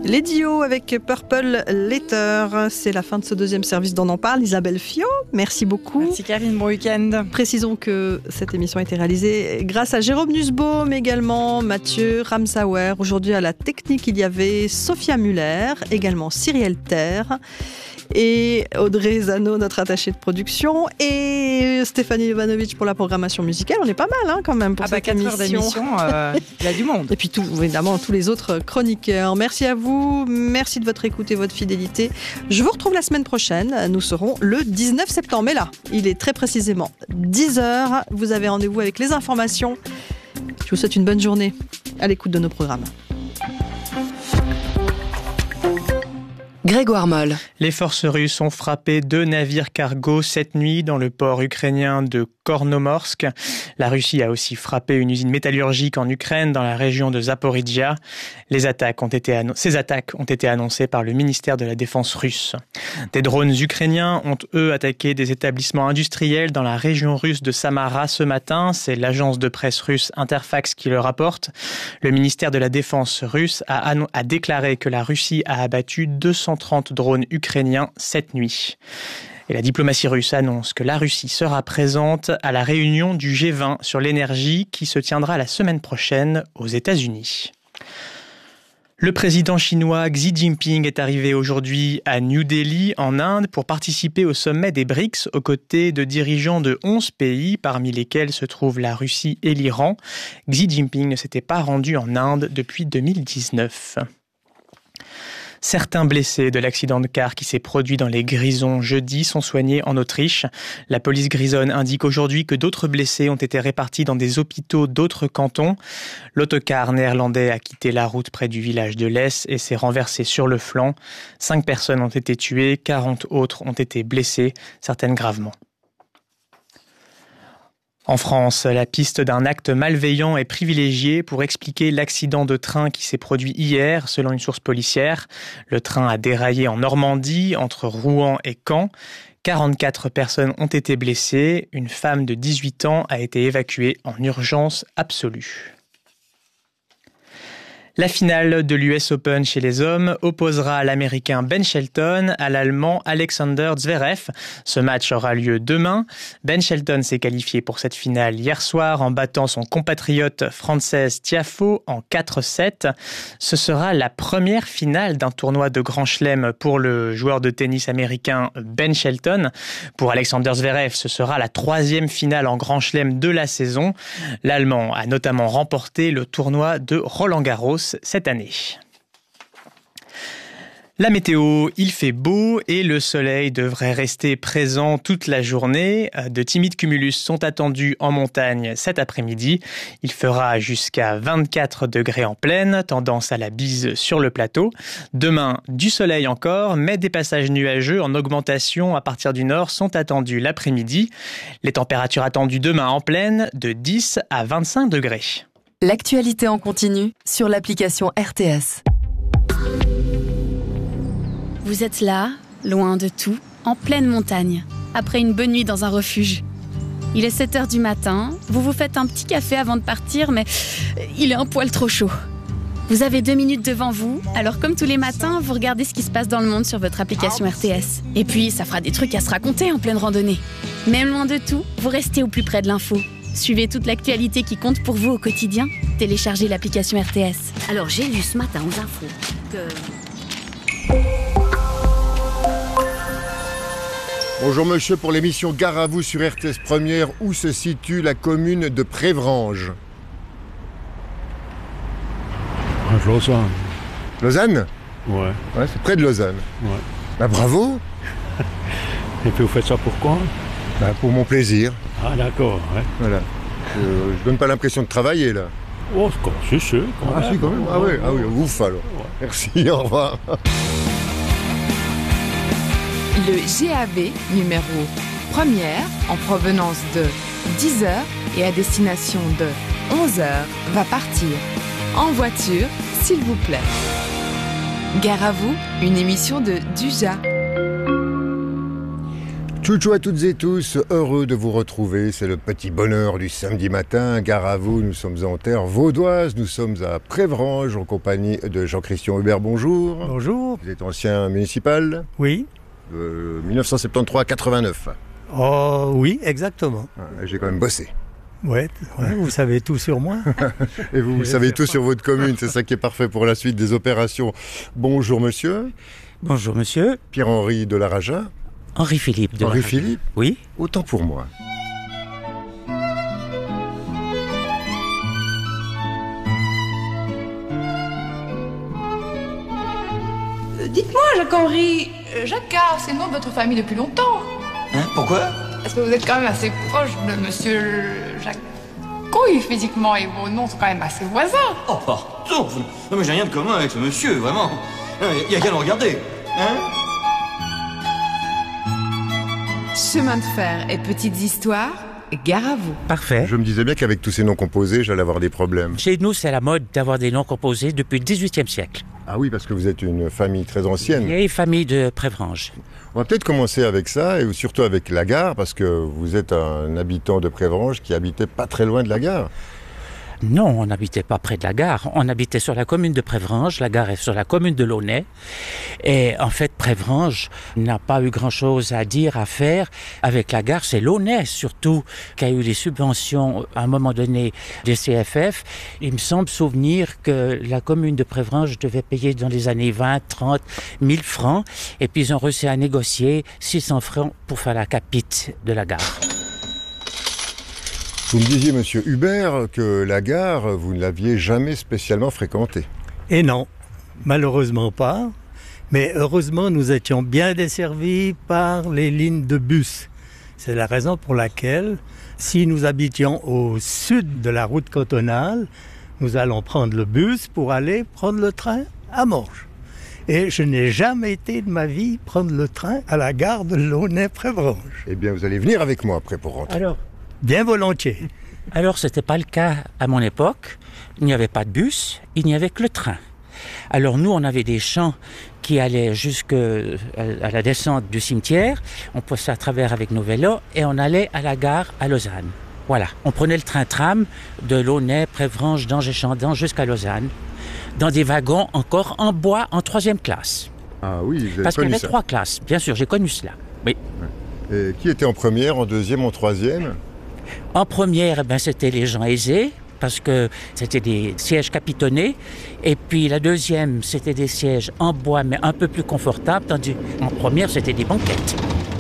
Les Dio avec Purple Letter. C'est la fin de ce deuxième service d'On en parle. Isabelle Fiot, merci beaucoup. Merci Karine, bon week-end. Précisons que cette émission a été réalisée grâce à Jérôme Nussbaum également, Mathieu Ramsauer. Aujourd'hui à la technique, il y avait Sophia Muller, également Cyrielle Terre et Audrey Zano, notre attachée de production, et Stéphanie Jovanovic pour la programmation musicale. On est pas mal quand même pour cette 4 émission. Heures d'émission, il y a du monde. Et puis évidemment tous les autres chroniqueurs. Merci à vous, merci de votre écoute et votre fidélité. Je vous retrouve la semaine prochaine. Nous serons le 19 septembre. Mais là, il est très précisément 10h. Vous avez rendez-vous avec les informations. Je vous souhaite une bonne journée à l'écoute de nos programmes. Grégoire Moll. Les forces russes ont frappé 2 navires cargo cette nuit dans le port ukrainien de Kornomorsk. La Russie a aussi frappé une usine métallurgique en Ukraine dans la région de Zaporizhia. Ces attaques ont été annoncées par le ministère de la Défense russe. Des drones ukrainiens ont, eux, attaqué des établissements industriels dans la région russe de Samara ce matin. C'est l'agence de presse russe Interfax qui le rapporte. Le ministère de la Défense russe a déclaré que la Russie a abattu 230 drones ukrainiens cette nuit. Et la diplomatie russe annonce que la Russie sera présente à la réunion du G20 sur l'énergie qui se tiendra la semaine prochaine aux États-Unis. Le président chinois Xi Jinping est arrivé aujourd'hui à New Delhi, en Inde, pour participer au sommet des BRICS aux côtés de dirigeants de 11 pays, parmi lesquels se trouvent la Russie et l'Iran. Xi Jinping ne s'était pas rendu en Inde depuis 2019. Certains blessés de l'accident de car qui s'est produit dans les Grisons jeudi sont soignés en Autriche. La police grisonne indique aujourd'hui que d'autres blessés ont été répartis dans des hôpitaux d'autres cantons. L'autocar néerlandais a quitté la route près du village de Lès et s'est renversé sur le flanc. 5 personnes ont été tuées, 40 autres ont été blessées, certaines gravement. En France, la piste d'un acte malveillant est privilégiée pour expliquer l'accident de train qui s'est produit hier, selon une source policière. Le train a déraillé en Normandie, entre Rouen et Caen. 44 personnes ont été blessées. Une femme de 18 ans a été évacuée en urgence absolue. La finale de l'US Open chez les hommes opposera l'Américain Ben Shelton à l'Allemand Alexander Zverev. Ce match aura lieu demain. Ben Shelton s'est qualifié pour cette finale hier soir en battant son compatriote Frances Tiafoe en 4-7. Ce sera la première finale d'un tournoi de Grand Chelem pour le joueur de tennis américain Ben Shelton. Pour Alexander Zverev, ce sera la 3e finale en Grand Chelem de la saison. L'Allemand a notamment remporté le tournoi de Roland-Garros cette année. La météo, il fait beau et le soleil devrait rester présent toute la journée. De timides cumulus sont attendus en montagne cet après-midi. Il fera jusqu'à 24 degrés en plaine, tendance à la bise sur le plateau. Demain, du soleil encore, mais des passages nuageux en augmentation à partir du nord sont attendus l'après-midi. Les températures attendues demain en plaine, de 10 à 25 degrés. L'actualité en continu sur l'application RTS. Vous êtes là, loin de tout, en pleine montagne, après une bonne nuit dans un refuge. Il est 7h du matin, vous vous faites un petit café avant de partir, mais il est un poil trop chaud. Vous avez 2 minutes devant vous, alors comme tous les matins, vous regardez ce qui se passe dans le monde sur votre application RTS. Et puis, ça fera des trucs à se raconter en pleine randonnée. Même loin de tout, vous restez au plus près de l'info. Suivez toute l'actualité qui compte pour vous au quotidien. Téléchargez l'application RTS. Alors j'ai lu ce matin aux infos que... Bonjour monsieur, pour l'émission Gare à vous sur RTS Première, où se situe la commune de Prévrange? Lausanne. Lausanne? Ouais. Ouais, c'est près de Lausanne. Ouais. Bah bravo. Et puis vous faites ça pourquoi? Bah pour mon plaisir. Ah d'accord, ouais. Voilà. Je donne pas l'impression de travailler là. Oh, si, si. Ah si, quand même. Ah oui, ouf alors. Ouais. Merci, au revoir. Le GAV numéro 1er en provenance de 10h et à destination de 11h va partir. En voiture, s'il vous plaît. Gare à vous, une émission de Duja. Tchou à toutes et tous, heureux de vous retrouver, c'est le petit bonheur du samedi matin, gare à vous, nous sommes en terre vaudoise, nous sommes à Prévranges en compagnie de Jean-Christian Hubert, bonjour. Bonjour. Vous êtes ancien municipal Oui. 1973-89. Oh oui, exactement. J'ai quand même bossé. Ouais, vous savez tout sur moi. Et vous savez tout sur votre commune, c'est ça qui est parfait pour la suite des opérations. Bonjour monsieur. Bonjour monsieur. Pierre-Henri de Laraja. Henri-Philippe de Laraja. Henri-Philippe ? Oui. Autant pour moi. Dites-moi, Jacques-Henri, Jacquard, c'est le nom de votre famille depuis longtemps. Hein, pourquoi ? Parce que vous êtes quand même assez proche de monsieur Jacques Couille, physiquement, et vos noms sont quand même assez voisins. Oh, pardon. Non, mais j'ai rien de commun avec ce monsieur, vraiment. Il y a qu'à le regarder. Hein ? Chemin de fer et petites histoires, gare à vous. Parfait. Je me disais bien qu'avec tous ces noms composés, j'allais avoir des problèmes. Chez nous, c'est la mode d'avoir des noms composés depuis le XVIIIe siècle. Ah oui, parce que vous êtes une famille très ancienne. Vieille famille de Prévranges. On va peut-être commencer avec ça, et surtout avec la gare, parce que vous êtes un habitant de Prévranges qui habitait pas très loin de la gare. Non, on n'habitait pas près de la gare. On habitait sur la commune de Prévranges. La gare est sur la commune de Launay. Et en fait, Prévranges n'a pas eu grand-chose à dire, à faire avec la gare. C'est Launay, surtout, qui a eu les subventions, à un moment donné, des CFF. Il me semble souvenir que la commune de Prévranges devait payer dans les années 20, 30, 1000 francs. Et puis, ils ont réussi à négocier 600 francs pour faire la capite de la gare. Vous me disiez, monsieur Hubert, que la gare, vous ne l'aviez jamais spécialement fréquentée. Et non, malheureusement pas. Mais heureusement, nous étions bien desservis par les lignes de bus. C'est la raison pour laquelle, si nous habitions au sud de la route cantonale, nous allons prendre le bus pour aller prendre le train à Morges. Et je n'ai jamais été de ma vie prendre le train à la gare de Launay-Prévranges. Eh bien, vous allez venir avec moi après pour rentrer. Alors, bien volontiers. Alors, ce n'était pas le cas à mon époque. Il n'y avait pas de bus, il n'y avait que le train. Alors, nous, on avait des champs qui allaient jusqu'à la descente du cimetière. On passait à travers avec nos vélos et on allait à la gare à Lausanne. Voilà, on prenait le train-tram de Launay, Prévranges, Danges et Chandon jusqu'à Lausanne, dans des wagons encore en bois en 3e classe. Ah oui, vous avez Parce qu'il y connu avait ça. 3 classes, bien sûr, j'ai connu cela. Oui. Et qui était en première, en deuxième, en troisième ? En première, eh ben, c'était les gens aisés, parce que c'était des sièges capitonnés. Et puis la deuxième, c'était des sièges en bois, mais un peu plus confortables, tandis qu'en première, c'était des banquettes.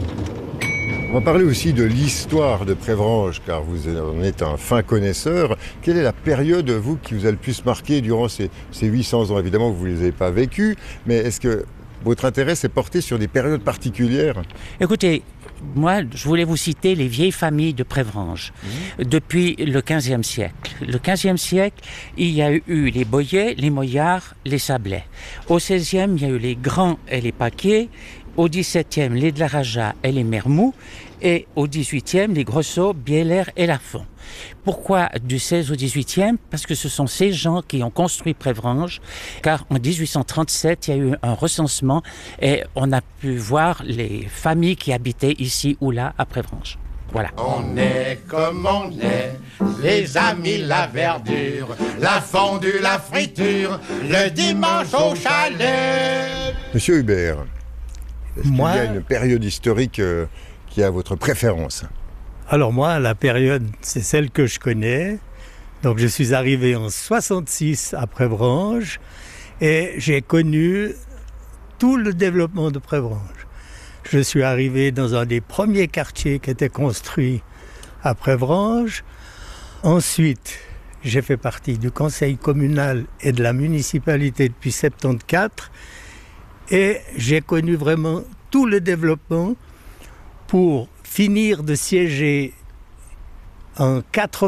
On va parler aussi de l'histoire de Prévranges, car vous en êtes un fin connaisseur. Quelle est la période, vous, qui vous a le plus marqué durant ces 800 ans ? Évidemment, vous ne les avez pas vécus, mais est-ce que votre intérêt s'est porté sur des périodes particulières ? Écoutez, moi, je voulais vous citer les vieilles familles de Prévranges depuis le XVe siècle. Le XVe siècle, il y a eu les Boyets, les Moyards, les Sablais. Au XVIe, il y a eu les Grands et les Paquiers. Au XVIIe, les de Laraja et les Mermoux. Et au XVIIIe, les Grosso, Bieler et Lafont. Pourquoi du 16 au 18e ? Parce que ce sont ces gens qui ont construit Prévranges, car en 1837, il y a eu un recensement et on a pu voir les familles qui habitaient ici ou là à Prévranges. Voilà. On est comme on est, les amis, la verdure, la fondue, la friture, le dimanche au chalet. Monsieur Hubert, est-ce qu'il y Moi, a une période historique qui a votre préférence ? alors moi, la période, c'est celle que je connais. Donc je suis arrivé en 66 à Prévranges et j'ai connu tout le développement de Prévranges. Je suis arrivé dans un des premiers quartiers qui était construit à Prévranges. Ensuite, j'ai fait partie du conseil communal et de la municipalité depuis 1974 et j'ai connu vraiment tout le développement pour finir de siéger en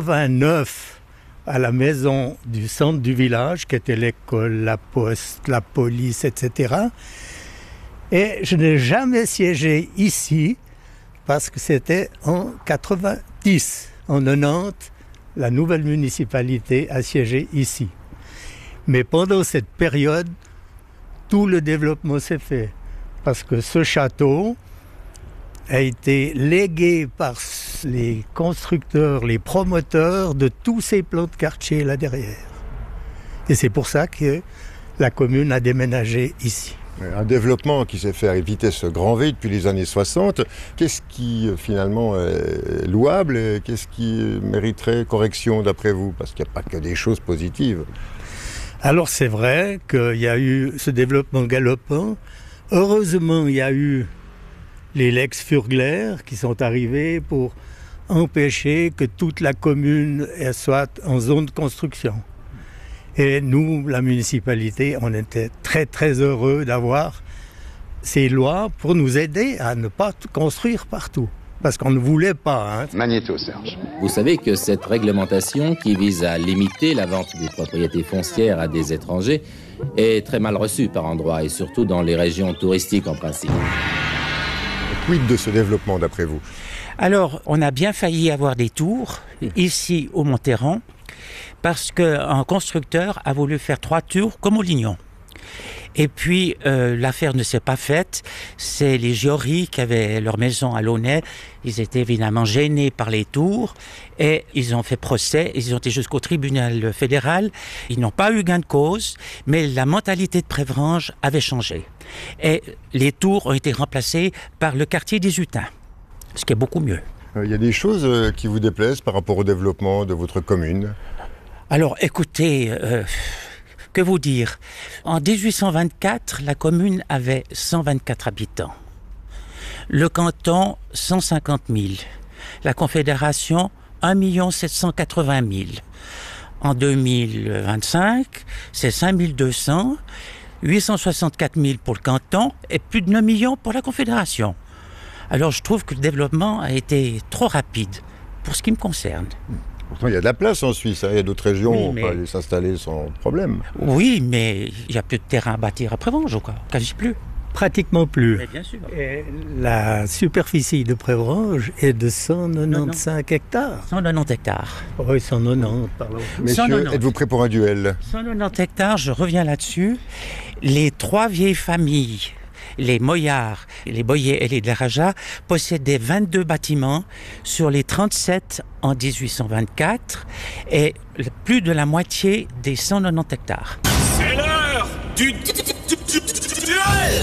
89 à la maison du centre du village, qui était l'école, la poste, la police, etc. Et je n'ai jamais siégé ici parce que c'était en 90. En 90, la nouvelle municipalité a siégé ici. Mais pendant cette période, tout le développement s'est fait. Parce que ce château, a été légué par les constructeurs, les promoteurs de tous ces plans de quartier là derrière. Et c'est pour ça que la commune a déménagé ici. Un développement qui s'est fait à vitesse grand V depuis les années 60. Qu'est-ce qui finalement est louable et qu'est-ce qui mériterait correction d'après vous? Parce qu'il n'y a pas que des choses positives. Alors c'est vrai qu'il y a eu ce développement galopant. Heureusement, il y a eu les Lex Furgler qui sont arrivés pour empêcher que toute la commune soit en zone de construction. Et nous, la municipalité, on était très très heureux d'avoir ces lois pour nous aider à ne pas construire partout. Parce qu'on ne voulait pas. Magnéto, Serge. Vous savez que cette réglementation qui vise à limiter la vente des propriétés foncières à des étrangers est très mal reçue par endroits et surtout dans les régions touristiques en principe. Quid de ce développement d'après vous? Alors, on a bien failli avoir des tours ici au Monterran parce qu'un constructeur a voulu faire 3 tours comme au Lignon. Et puis, l'affaire ne s'est pas faite. C'est les Giori qui avaient leur maison à Launay. Ils étaient évidemment gênés par les tours et ils ont fait procès. Ils ont été jusqu'au tribunal fédéral. Ils n'ont pas eu gain de cause, mais la mentalité de Prévranges avait changé. Et les tours ont été remplacées par le quartier des Hutins, ce qui est beaucoup mieux. Il y a des choses qui vous déplaisent par rapport au développement de votre commune? Alors, écoutez... que vous dire? En 1824, la commune avait 124 habitants. Le canton, 150 000. La Confédération, 1 780 000. En 2025, c'est 5 200, 864 000 pour le canton et plus de 9 millions pour la Confédération. Alors je trouve que le développement a été trop rapide pour ce qui me concerne. Pourtant, il y a de la place en Suisse. Il y a d'autres régions où on mais... peut aller s'installer sans problème. Oui, mais il n'y a plus de terrain à bâtir à Prévranges, ou quoi? Quasi plus. Pratiquement plus. Mais bien sûr. Et la superficie de Prévranges est de 195 hectares. 190 hectares. Oui, 190, pardon. Messieurs, êtes-vous prêts pour un duel? 190 hectares, je reviens là-dessus. Les 3 vieilles familles, les Moyards, les Boyer et les Daraja, possédaient 22 bâtiments sur les 37 en 1824 et plus de la moitié des 190 hectares. C'est l'heure du duel!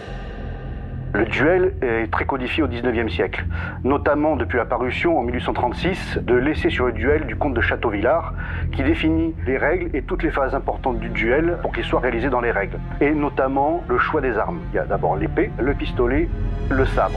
Le duel est très codifié au XIXe siècle, notamment depuis la parution en 1836 de l'essai sur le duel du comte de Châteauvillard, qui définit les règles et toutes les phases importantes du duel pour qu'il soit réalisé dans les règles, et notamment le choix des armes. Il y a d'abord l'épée, le pistolet, le sabre.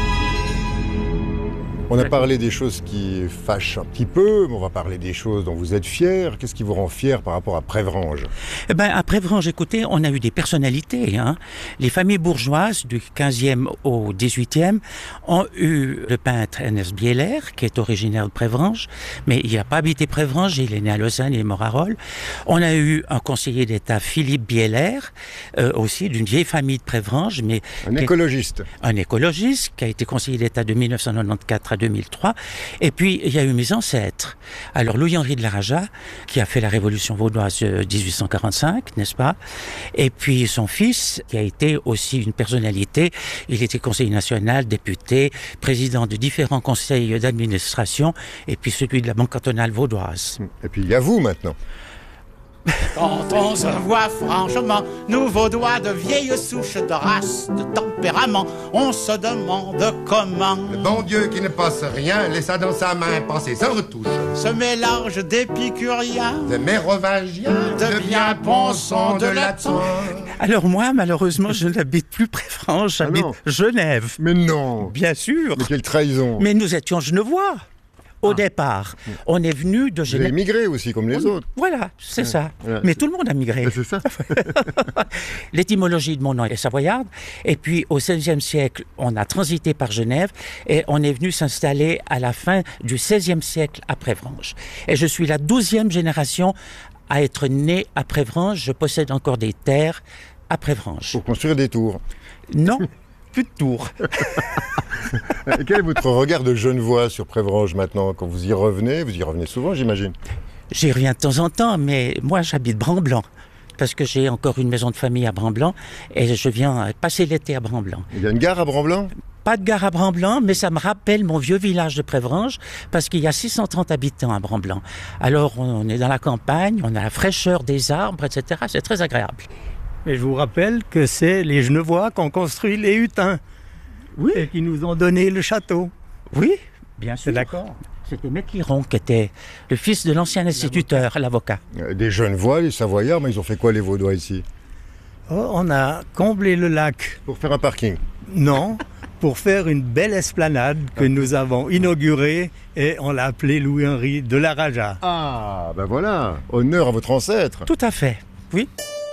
On a parlé des choses qui fâchent un petit peu, mais on va parler des choses dont vous êtes fiers. Qu'est-ce qui vous rend fier par rapport à Prévranges? Eh ben, à Prévranges, écoutez, on a eu des personnalités. Les familles bourgeoises du 15e au 18e ont eu le peintre Ernest Bieler, qui est originaire de Prévranges, mais il n'a pas habité Prévranges, il est né à Lausanne, il est mort à Rolles. On a eu un conseiller d'État, Philippe Bieler, aussi d'une vieille famille de Prévranges. Mais un écologiste. Un écologiste qui a été conseiller d'État de 1994 à 2003. Et puis, il y a eu mes ancêtres. Alors, Louis-Henri de Laraja, qui a fait la Révolution vaudoise de 1845, n'est-ce pas? Et puis, son fils, qui a été aussi une personnalité. Il était conseiller national, député, président de différents conseils d'administration, et puis celui de la Banque cantonale vaudoise. Et puis, il y a vous, maintenant. Quand on se voit franchement, nous Vaudois de vieilles souches, de race, de tempérament, on se demande comment le bon Dieu qui ne passe rien laissa dans sa main passer sans retouche ce mélange d'épicuriens, de mérovingiens, de bien pensants de latin. Alors moi, malheureusement, je n'habite plus Prévranges, j'habite Genève. Mais non. Bien sûr. Mais quelle trahison. Mais nous étions genevois. Au départ, on est venu de Genève. Vous avez migré aussi, comme les autres. Voilà, c'est ça. Voilà, mais tout le monde a migré. C'est ça. L'étymologie de mon nom est savoyarde. Et puis, au XVIe siècle, on a transité par Genève et on est venu s'installer à la fin du XVIe siècle à Prévranges. Et je suis la 12e génération à être née à Prévranges. Je possède encore des terres à Prévranges. Pour construire des tours. Non. Plus de tours. Quel est votre regard de Genevois sur Prévranges maintenant? Quand vous y revenez souvent, j'imagine? J'y reviens de temps en temps, mais moi j'habite Bran-Blanc, parce que j'ai encore une maison de famille à Bran-Blanc, et je viens passer l'été à Bran-Blanc. Il y a une gare à Bran-Blanc? Pas de gare à Bran-Blanc, mais ça me rappelle mon vieux village de Prévranges, parce qu'il y a 630 habitants à Bran-Blanc. Alors, on est dans la campagne, on a la fraîcheur des arbres, etc. C'est très agréable. Et je vous rappelle que c'est les Genevois qui ont construit les hutins. Oui. Et qui nous ont donné le château. Oui, bien sûr. C'est d'accord. C'était Maître Liron qui était le fils de l'ancien instituteur, l'avocat. Des Genevois, les Savoyards, mais ils ont fait quoi les Vaudois ici? Oh, on a comblé le lac. Pour faire un parking? Non, pour faire une belle esplanade que nous avons inaugurée et on l'a appelée Louis-Henri de la Raja. Ah, ben voilà, honneur à votre ancêtre. Tout à fait, oui.